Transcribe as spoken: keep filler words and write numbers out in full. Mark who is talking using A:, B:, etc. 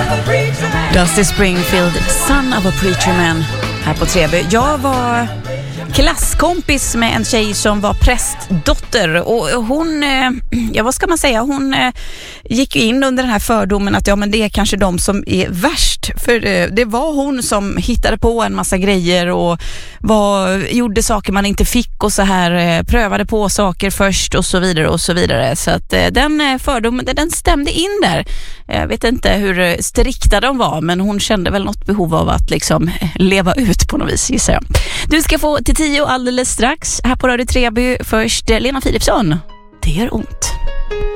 A: Dusty Springfield, Son of a Preacher Man, här på Treby. Jag var klasskompis med en tjej som var prästdotter, och hon, ja vad ska man säga, hon gick ju in under den här fördomen att ja men det är kanske de som är värst, för det var hon som hittade på en massa grejer och var, gjorde saker man inte fick och så här, prövade på saker först och så vidare och så vidare, så att den fördomen, den stämde in där. Jag vet inte hur strikta de var, men hon kände väl något behov av att liksom leva ut på något vis, gissar jag. Du ska få till tio alldeles strax här på Radio Treby. Först Lena Philipsson, Det gör ont.